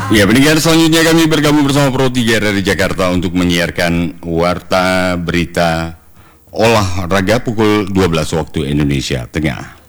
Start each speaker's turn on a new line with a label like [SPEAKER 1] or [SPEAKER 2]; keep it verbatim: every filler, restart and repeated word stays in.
[SPEAKER 1] Ya, pendengar selanjutnya kami bergabung bersama Pro tiga dari Jakarta untuk menyiarkan Warta Berita Olahraga pukul dua belas waktu Indonesia Tengah.